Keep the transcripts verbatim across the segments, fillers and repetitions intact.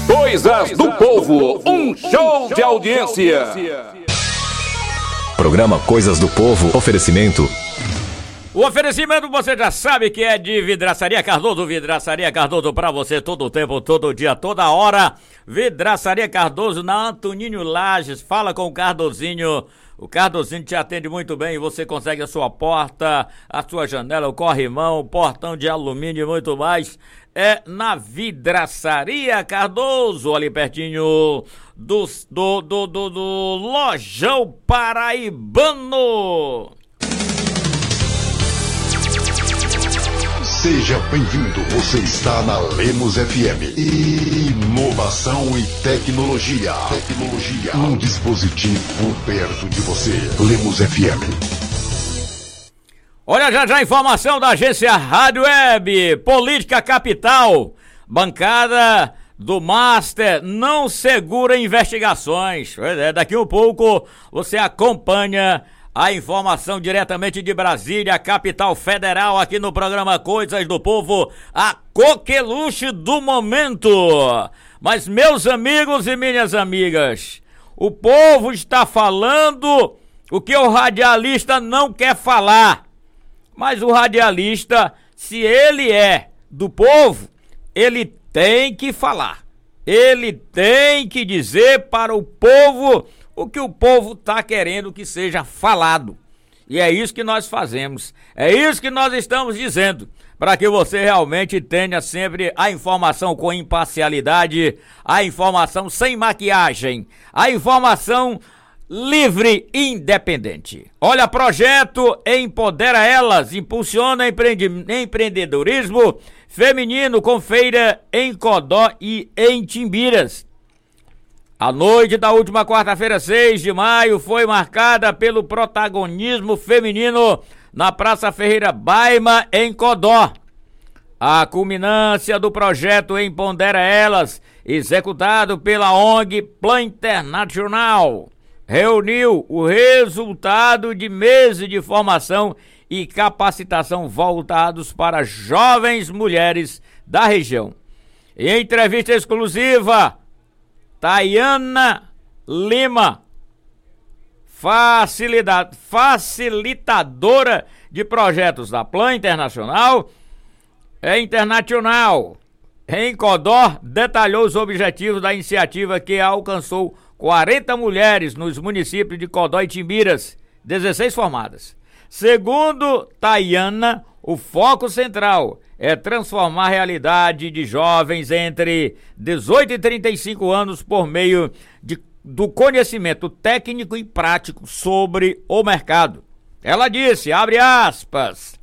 Coisas do Povo, um show de audiência. Programa Coisas do Povo, oferecimento. O oferecimento você já sabe que é de Vidraçaria Cardoso. Vidraçaria Cardoso pra você todo o tempo, todo dia, toda hora. Vidraçaria Cardoso na Antonino Lages. Fala com o Cardozinho. O Cardozinho te atende muito bem. Você consegue a sua porta, a sua janela, o corrimão, o portão de alumínio e muito mais. É na Vidraçaria Cardoso, ali pertinho do, do, do, do, do Lojão Paraibano. Seja bem-vindo, você está na Lemos F M. Inovação e tecnologia. Tecnologia. Um dispositivo perto de você. Lemos F M. Olha já já a informação da agência Rádio Web. Política Capital. Bancada do Master não segura investigações. É, daqui um pouco você acompanha a informação diretamente de Brasília, capital federal, aqui no programa Coisas do Povo, a coqueluche do momento. Mas, meus amigos e minhas amigas, o povo está falando o que o radialista não quer falar. Mas o radialista, se ele é do povo, ele tem que falar. Ele tem que dizer para o povo o que o povo está querendo que seja falado. E é isso que nós fazemos. É isso que nós estamos dizendo. Para que você realmente tenha sempre a informação com imparcialidade, a informação sem maquiagem, a informação livre e independente. Olha, projeto Empodera Elas, impulsiona empreende- empreendedorismo feminino com feira em Codó e em Timbiras. A noite da última quarta-feira, seis de maio, foi marcada pelo protagonismo feminino na Praça Ferreira Baima, em Codó. A culminância do projeto Empodera Elas, executado pela O N G Plan Internacional, reuniu o resultado de meses de formação e capacitação voltados para jovens mulheres da região. Em entrevista exclusiva, Tayana Lima, facilidade, facilitadora de projetos da Plan Internacional, é internacional, em Codó, detalhou os objetivos da iniciativa que alcançou quarenta mulheres nos municípios de Codó e Timbiras, dezesseis formadas. Segundo Tayana, o foco central é transformar a realidade de jovens entre dezoito e trinta e cinco anos por meio de, do conhecimento técnico e prático sobre o mercado. Ela disse, abre aspas,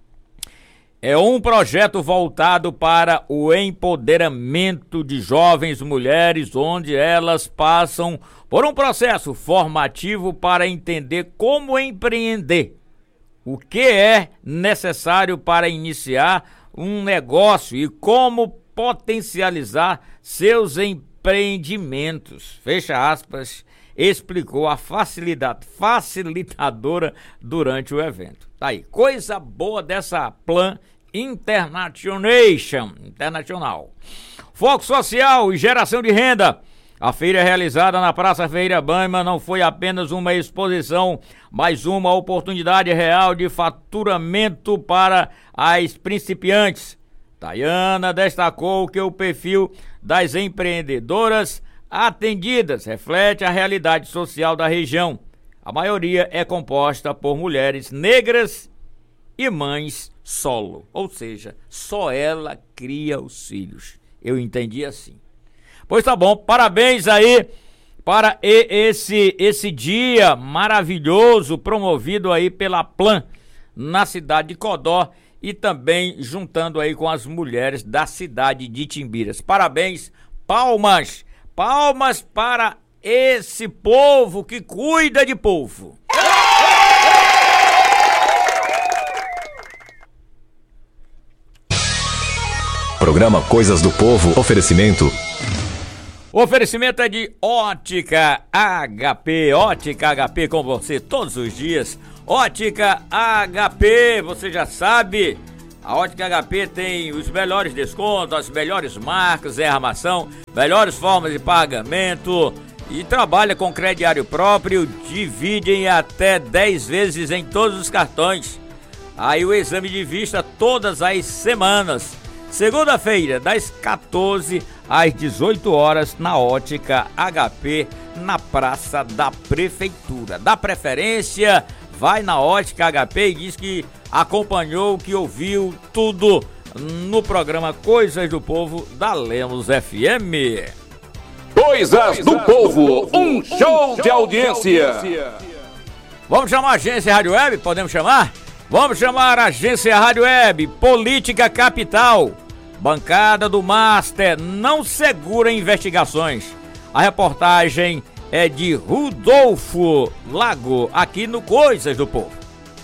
é um projeto voltado para o empoderamento de jovens mulheres, onde elas passam por um processo formativo para entender como empreender, o que é necessário para iniciar um negócio e como potencializar seus empreendimentos. Fecha aspas, explicou a facilidade facilitadora durante o evento. Tá aí, coisa boa dessa Plan International. Internacional. Foco social e geração de renda. A feira realizada na Praça Ferreira Baima não foi apenas uma exposição, mas uma oportunidade real de faturamento para as principiantes. Tayana destacou que o perfil das empreendedoras atendidas reflete a realidade social da região. A maioria é composta por mulheres negras e mães solo, ou seja, só ela cria os filhos. Eu entendi assim. Pois tá bom, parabéns aí para esse, esse dia maravilhoso promovido aí pela Plan na cidade de Codó e também juntando aí com as mulheres da cidade de Timbiras. Parabéns, palmas, palmas para esse povo que cuida de povo. Programa Coisas do Povo, oferecimento. O oferecimento é de Ótica H P, Ótica H P com você todos os dias. Ótica H P, você já sabe, A Ótica H P tem os melhores descontos, as melhores marcas em armação, melhores formas de pagamento e trabalha com crediário próprio, divide em até dez vezes em todos os cartões. Aí o exame de vista todas as semanas. Segunda-feira, das quatorze às dezoito horas, na Ótica H P, na Praça da Prefeitura. Dá preferência, vai na Ótica H P e diz que acompanhou, que ouviu tudo no programa Coisas do Povo da Lemos F M. Coisas do Povo, um show de audiência. Vamos chamar a agência Rádio Web? Podemos chamar? Vamos chamar a agência Rádio Web, Política Capital. Bancada do Master não segura investigações. A reportagem é de Rodolfo Lago, aqui no Coisas do Povo.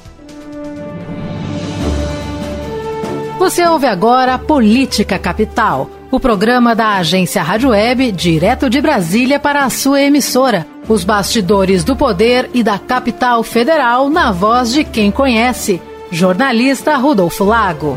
Você ouve agora Política Capital, o programa da agência Rádio Web, direto de Brasília para a sua emissora. Os bastidores do poder e da capital federal na voz de quem conhece. Jornalista Rodolfo Lago.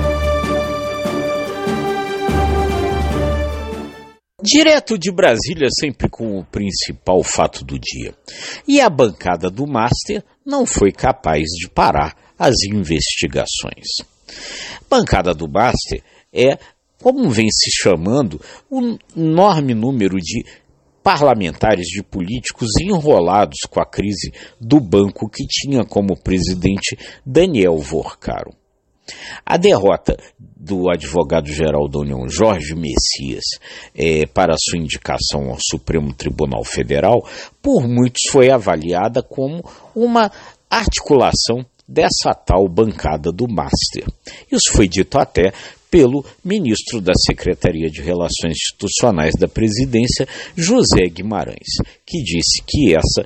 Direto de Brasília, sempre com o principal fato do dia. E a bancada do Master não foi capaz de parar as investigações. Bancada do Master é, como vem se chamando, um enorme número de parlamentares, de políticos enrolados com a crise do banco que tinha como presidente Daniel Vorcaro. A derrota do advogado-geral da União, Jorge Messias, é, para sua indicação ao Supremo Tribunal Federal, por muitos foi avaliada como uma articulação dessa tal bancada do Master. Isso foi dito até pelo ministro da Secretaria de Relações Institucionais da Presidência, José Guimarães, que disse que essa,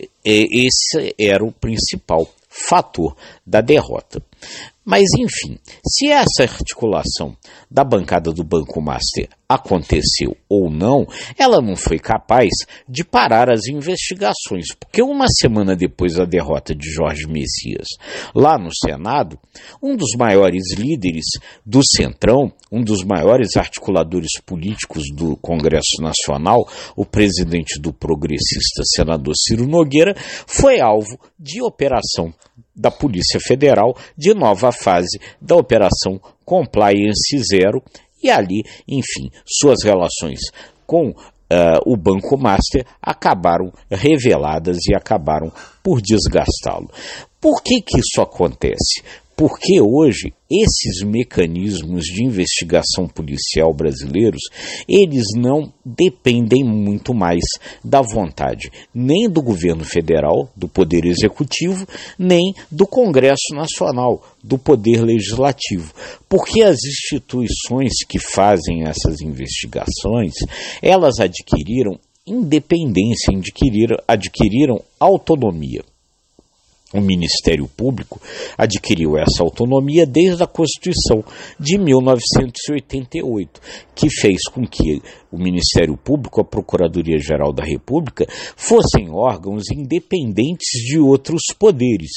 esse era o principal fator da derrota. Mas, enfim, se essa articulação da bancada do Banco Master aconteceu ou não, ela não foi capaz de parar as investigações, porque uma semana depois da derrota de Jorge Messias lá no Senado, um dos maiores líderes do Centrão, um dos maiores articuladores políticos do Congresso Nacional, o presidente do progressista senador Ciro Nogueira, foi alvo de operação da Polícia Federal, de nova fase da Operação Compliance Zero, e ali, enfim, suas relações com uh, o Banco Master acabaram reveladas e acabaram por desgastá-lo. Por que que isso acontece? Porque hoje esses mecanismos de investigação policial brasileiros, eles não dependem muito mais da vontade nem do governo federal, do Poder Executivo, nem do Congresso Nacional, do Poder Legislativo. Porque as instituições que fazem essas investigações, elas adquiriram independência, adquiriram, adquiriram autonomia. O Ministério Público adquiriu essa autonomia desde a Constituição de mil novecentos e oitenta e oito, que fez com que o Ministério Público, a Procuradoria-Geral da República, fossem órgãos independentes de outros poderes.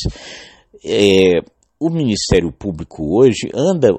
É, o Ministério Público hoje anda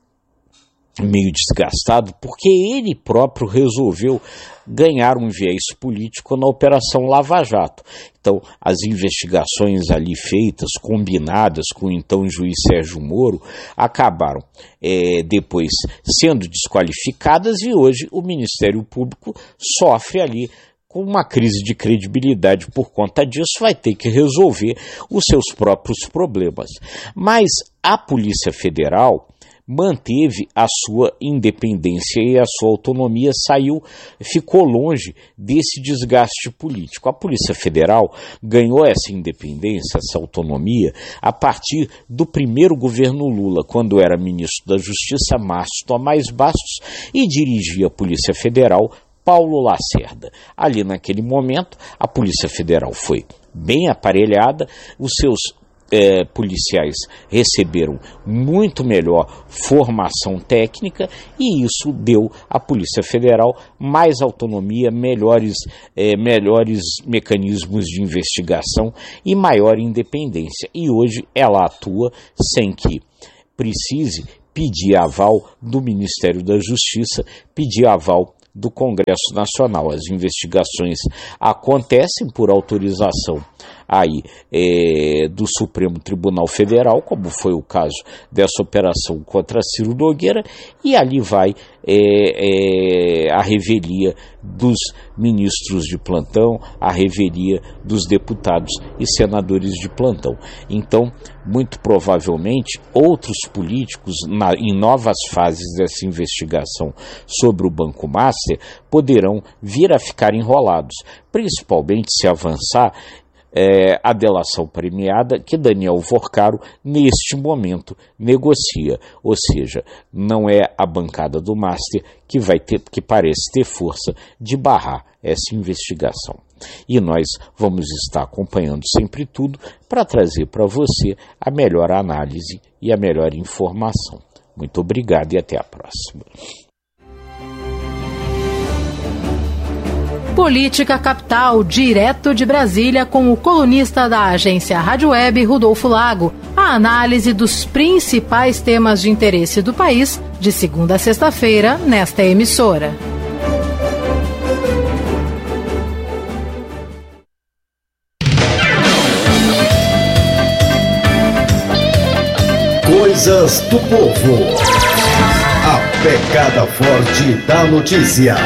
meio desgastado porque ele próprio resolveu ganhar um viés político na Operação Lava Jato. Então, as investigações ali feitas, combinadas com o então juiz Sérgio Moro, acabaram é, depois sendo desqualificadas e hoje o Ministério Público sofre ali com uma crise de credibilidade por conta disso, vai ter que resolver os seus próprios problemas. Mas a Polícia Federal manteve a sua independência e a sua autonomia, saiu, ficou longe desse desgaste político. A Polícia Federal ganhou essa independência, essa autonomia, a partir do primeiro governo Lula, quando era ministro da Justiça, Márcio Tomás Bastos, e dirigia a Polícia Federal Paulo Lacerda. Ali naquele momento, a Polícia Federal foi bem aparelhada, os seus É, policiais receberam muito melhor formação técnica e isso deu à Polícia Federal mais autonomia, melhores, é, melhores mecanismos de investigação e maior independência. E hoje ela atua sem que precise pedir aval do Ministério da Justiça, pedir aval do Congresso Nacional. As investigações acontecem por autorização aí é, do Supremo Tribunal Federal, como foi o caso dessa operação contra Ciro Nogueira, e ali vai é, é, a revelia dos ministros de plantão, a revelia dos deputados e senadores de plantão. Então, muito provavelmente, outros políticos, na, em novas fases dessa investigação sobre o Banco Master, poderão vir a ficar enrolados, principalmente se avançar É, a delação premiada que Daniel Vorcaro, neste momento, negocia. Ou seja, não é a bancada do Master que, vai ter, que parece ter força de barrar essa investigação. E nós vamos estar acompanhando sempre tudo para trazer para você a melhor análise e a melhor informação. Muito obrigado e até a próxima. Política Capital, direto de Brasília, com o colunista da agência Rádio Web, Rodolfo Lago. A análise dos principais temas de interesse do país, de segunda a sexta-feira, nesta emissora. Coisas do Povo. A pegada forte da notícia.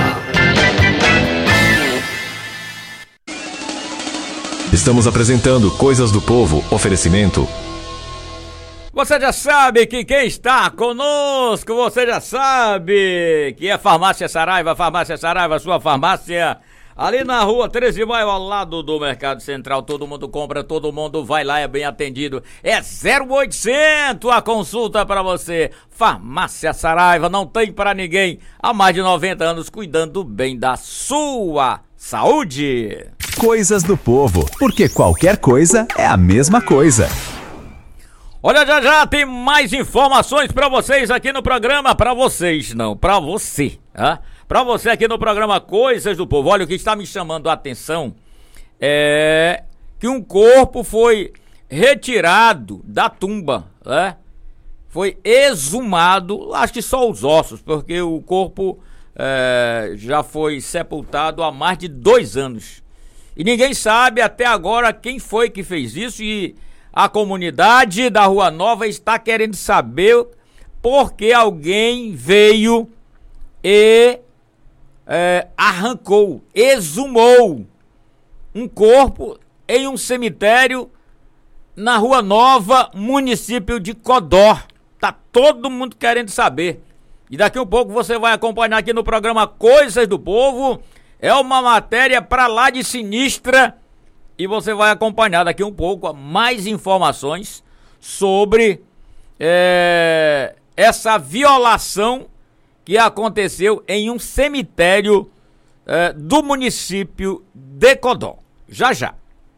Estamos apresentando Coisas do Povo, oferecimento. Você já sabe que quem está conosco, você já sabe que é Farmácia Saraiva, Farmácia Saraiva, sua farmácia, ali na rua treze de maio, ao lado do Mercado Central. Todo mundo compra, todo mundo vai lá, é bem atendido. É zero oitocentos a consulta para você. Farmácia Saraiva, não tem para ninguém. Há mais de noventa anos cuidando bem da sua saúde. Coisas do Povo, porque qualquer coisa é a mesma coisa. Olha, já já tem mais informações pra vocês aqui no programa. Pra vocês, não, pra você, tá? Pra você aqui no programa Coisas do Povo. Olha, o que está me chamando a atenção é que um corpo foi retirado da tumba, né? Foi exumado, acho que só os ossos, porque o corpo é, já foi sepultado há mais de dois anos. E ninguém sabe até agora quem foi que fez isso, e a comunidade da Rua Nova está querendo saber por que alguém veio e é, arrancou, exumou um corpo em um cemitério na Rua Nova, município de Codó. Tá todo mundo querendo saber. E daqui a um pouco você vai acompanhar aqui no programa Coisas do Povo. É uma matéria pra lá de sinistra, e você vai acompanhar daqui um pouco mais informações sobre é, essa violação que aconteceu em um cemitério é, do município de Codó. Já já.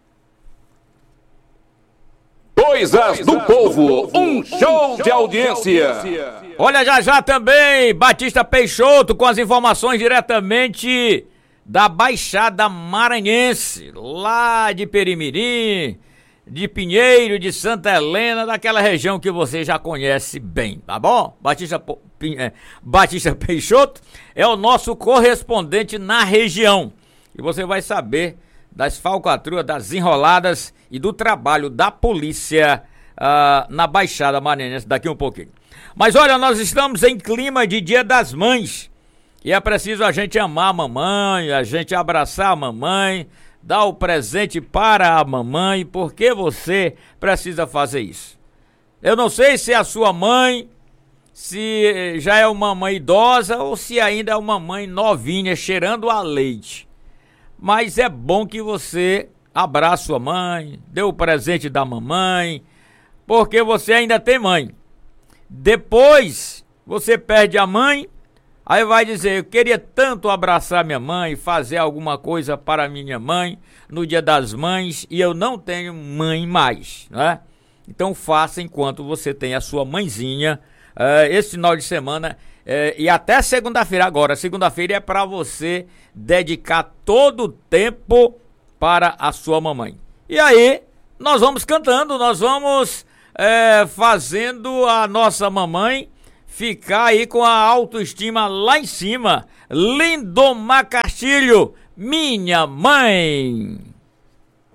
Coisas do Povo, um show de audiência. Olha, já já também, Batista Peixoto com as informações diretamente da Baixada Maranhense, lá de Perimirim, de Pinheiro, de Santa Helena, daquela região que você já conhece bem, tá bom? Batista, Batista Peixoto é o nosso correspondente na região, e você vai saber das falcatruas, das enroladas e do trabalho da polícia uh, na Baixada Maranhense daqui um pouquinho. Mas olha, nós estamos em clima de Dia das Mães, e é preciso a gente amar a mamãe, a gente abraçar a mamãe, dar o presente para a mamãe. Por que você precisa fazer isso? Eu não sei se é a sua mãe, se já é uma mãe idosa ou se ainda é uma mãe novinha, cheirando a leite. Mas é bom que você abrace sua mãe, dê o presente da mamãe, porque você ainda tem mãe. Depois você perde a mãe, aí vai dizer, eu queria tanto abraçar minha mãe, fazer alguma coisa para minha mãe no Dia das Mães, e eu não tenho mãe mais, né? Então faça enquanto você tem a sua mãezinha, uh, esse final de semana, uh, e até segunda-feira agora. Segunda-feira é para você dedicar todo o tempo para a sua mamãe. E aí, nós vamos cantando, nós vamos é, fazendo a nossa mamãe ficar aí com a autoestima lá em cima. Lindomar Castilho, minha mãe.